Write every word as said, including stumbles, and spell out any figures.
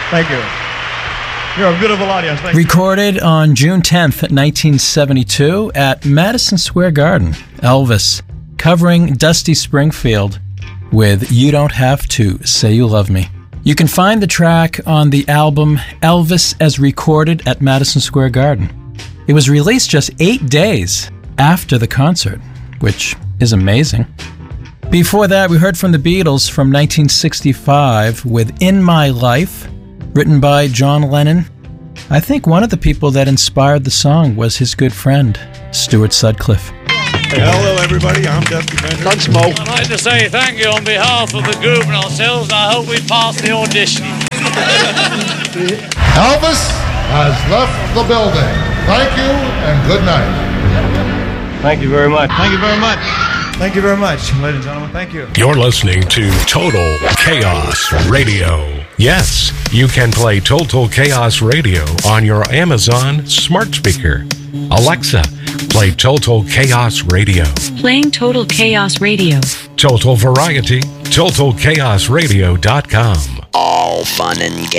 Thank you. You're a beautiful audience. Thank Recorded on June tenth, nineteen seventy-two at Madison Square Garden. Elvis covering Dusty Springfield with You Don't Have to Say You Love Me. You can find the track on the album Elvis as Recorded at Madison Square Garden. It was released just eight days after the concert, which is amazing. Before that, we heard from the Beatles from nineteen sixty-five with In My Life, written by John Lennon. I think one of the people that inspired the song was his good friend, Stuart Sutcliffe. Hey, hello, everybody. I'm Dusty Bender. Gunsmoke. I'd like to say thank you on behalf of the group and ourselves, and I hope we pass the audition. Elvis has left the building. Thank you and good night. Thank you very much. Thank you very much. Thank you very much, ladies and gentlemen. Thank you. You're listening to Total Chaos Radio. Yes, you can play Total Chaos Radio on your Amazon smart speaker. Alexa, play Total Chaos Radio. Playing Total Chaos Radio. Total Variety, total chaos radio dot com. All fun and games.